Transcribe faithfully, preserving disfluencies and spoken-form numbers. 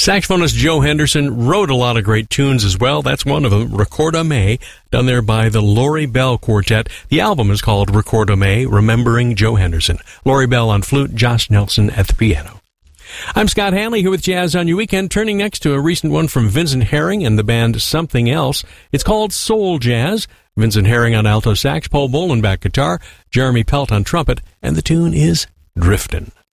Saxophonist Joe Henderson wrote a lot of great tunes as well. That's one of them, Recorda Me, done there by the Laurie Bell Quartet. The album is called Recorda Me, Remembering Joe Henderson. Laurie Bell on flute, Josh Nelson at the piano. I'm Scott Hanley here with Jazz on Your Weekend, turning next to a recent one from Vincent Herring and the band Something Else. It's called Soul Jazz. Vincent Herring on alto sax, Paul Bolenbach guitar, Jeremy Pelt on trumpet, and the tune is Driftin'.